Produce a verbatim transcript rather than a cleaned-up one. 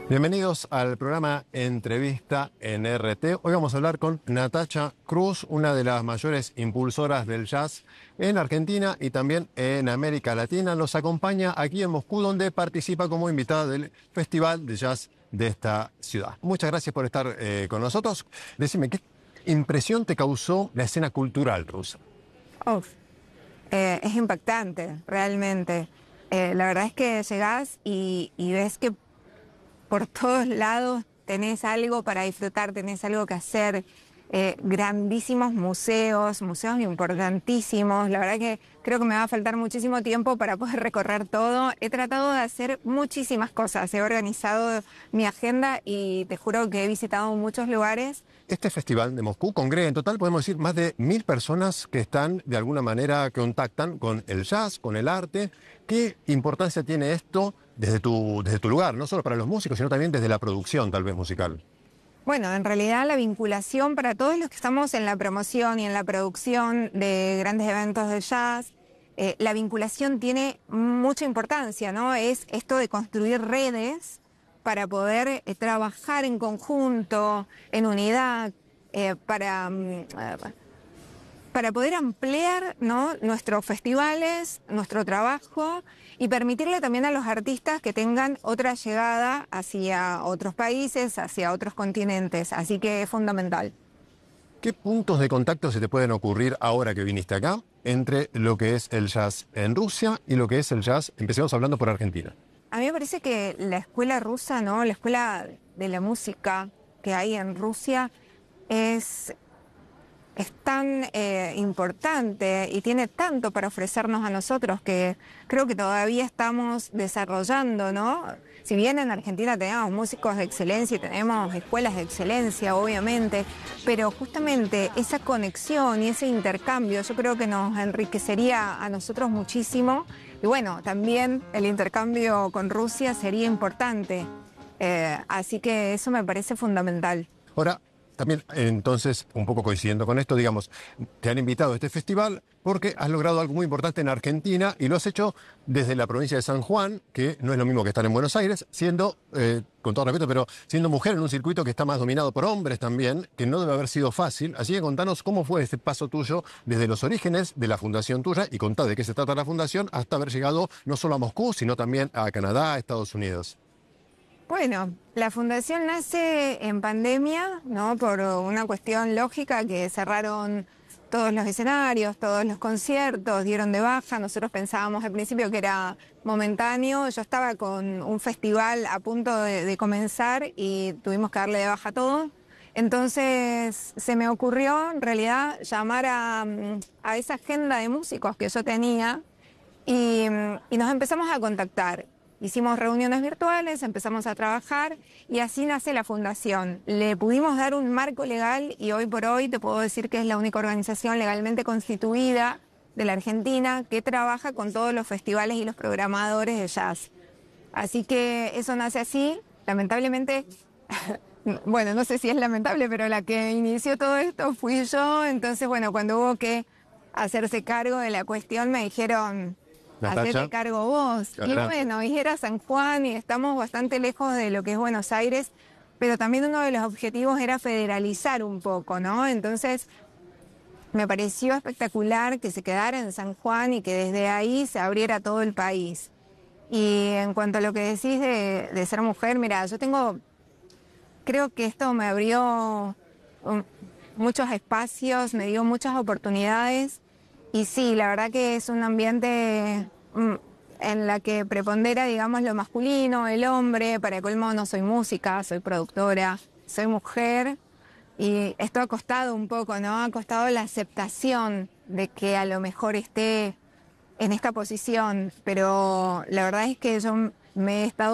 Bienvenidos al programa Entrevista en R T. Hoy vamos a hablar con Natacha Cruz, una de las mayores impulsoras del jazz en Argentina y también en América Latina. Nos acompaña aquí en Moscú, donde participa como invitada del Festival de Jazz de esta ciudad. Muchas gracias por estar eh, con nosotros. Decime, ¿qué impresión te causó la escena cultural rusa? Oh, eh, es impactante, realmente. Eh, la verdad es que llegás y, y ves que por todos lados tenés algo para disfrutar, tenés algo que hacer. Eh, grandísimos museos, museos importantísimos. La verdad que creo que me va a faltar muchísimo tiempo para poder recorrer todo. He tratado de hacer muchísimas cosas, he organizado mi agenda y te juro que he visitado muchos lugares. Este festival de Moscú congrega en total, podemos decir, más de mil personas que están de alguna manera, contactan con el jazz, con el arte. ¿Qué importancia tiene esto desde tu, desde tu lugar? No solo para los músicos, sino también desde la producción, tal vez, musical. Bueno, en realidad la vinculación para todos los que estamos en la promoción y en la producción de grandes eventos de jazz, eh, la vinculación tiene mucha importancia, ¿no? Es esto de construir redes para poder eh, trabajar en conjunto, en unidad, eh, para... Um, para poder ampliar, ¿no?, nuestros festivales, nuestro trabajo y permitirle también a los artistas que tengan otra llegada hacia otros países, hacia otros continentes. Así que es fundamental. ¿Qué puntos de contacto se te pueden ocurrir ahora que viniste acá entre lo que es el jazz en Rusia y lo que es el jazz, empecemos hablando por Argentina? A mí me parece que la escuela rusa, ¿no?, la escuela de la música que hay en Rusia es... es tan eh, importante y tiene tanto para ofrecernos a nosotros que creo que todavía estamos desarrollando, ¿no? Si bien en Argentina tenemos músicos de excelencia y tenemos escuelas de excelencia, obviamente, pero justamente esa conexión y ese intercambio yo creo que nos enriquecería a nosotros muchísimo. Y bueno, también el intercambio con Rusia sería importante. Eh, así que eso me parece fundamental. Ahora, también, entonces, un poco coincidiendo con esto, digamos, te han invitado a este festival porque has logrado algo muy importante en Argentina y lo has hecho desde la provincia de San Juan, que no es lo mismo que estar en Buenos Aires, siendo, eh, con todo respeto, pero siendo mujer en un circuito que está más dominado por hombres también, que no debe haber sido fácil. Así que contanos cómo fue este paso tuyo desde los orígenes de la fundación tuya y contá de qué se trata la fundación hasta haber llegado no solo a Moscú, sino también a Canadá, a Estados Unidos. Bueno, la fundación nace en pandemia, ¿no? Por una cuestión lógica que cerraron todos los escenarios, todos los conciertos, dieron de baja. Nosotros pensábamos al principio que era momentáneo. Yo estaba con un festival a punto de, de comenzar y tuvimos que darle de baja todo. Entonces se me ocurrió en realidad llamar a, a esa agenda de músicos que yo tenía y, y nos empezamos a contactar. Hicimos reuniones virtuales, empezamos a trabajar y así nace la fundación. Le pudimos dar un marco legal y hoy por hoy te puedo decir que es la única organización legalmente constituida de la Argentina que trabaja con todos los festivales y los programadores de jazz. Así que eso nace así. Lamentablemente, bueno, no sé si es lamentable, pero la que inició todo esto fui yo. Entonces, bueno, cuando hubo que hacerse cargo de la cuestión me dijeron... hacete cargo vos. Claro. Y bueno, y era San Juan y estamos bastante lejos de lo que es Buenos Aires, pero también uno de los objetivos era federalizar un poco, ¿no? Entonces me pareció espectacular que se quedara en San Juan y que desde ahí se abriera todo el país. Y en cuanto a lo que decís de, de ser mujer, mira, yo tengo, creo que esto me abrió um, muchos espacios, me dio muchas oportunidades. Y sí, la verdad que es un ambiente mm, en la que prepondera, digamos, lo masculino, el hombre. Para colmo no soy música, soy productora, soy mujer. Y esto ha costado un poco, ¿no? Ha costado la aceptación de que a lo mejor esté en esta posición. Pero la verdad es que yo me he estado